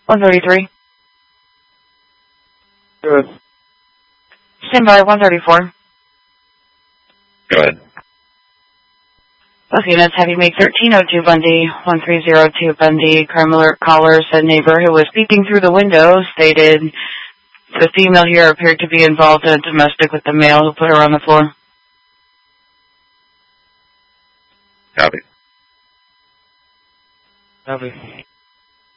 133. Good. Stand by, 134. Go ahead. Okay, let's have you make 1302 Bundy, 1302 Bundy. Caller said neighbor who was peeping through the window stated the female here appeared to be involved in a domestic with the male who put her on the floor. Copy. Copy.